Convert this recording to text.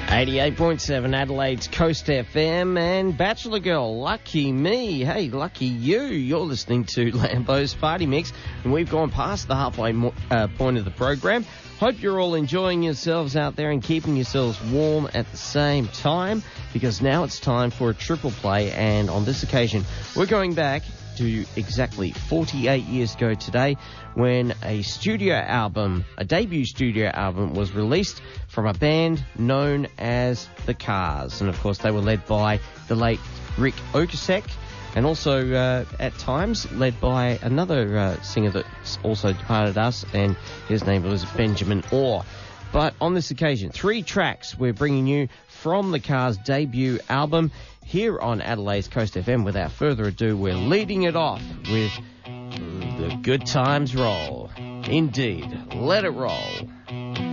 88.7 Adelaide's Coast FM and Bachelor Girl, lucky me. Hey, lucky you. You're listening to Lambo's Party Mix, and we've gone past the halfway point of the program. Hope you're all enjoying yourselves out there and keeping yourselves warm at the same time, because now it's time for a triple play, and on this occasion, we're going back to exactly 48 years ago today when a debut studio album was released from a band known as The Cars. And of course they were led by the late Rick Ocasek, and also at times led by another singer that's also departed us, and his name was Benjamin Orr. But on this occasion, 3 tracks we're bringing you from The Cars' debut album here on Adelaide's Coast FM. Without further ado, we're leading it off with The Good Times Roll. Indeed, let it roll.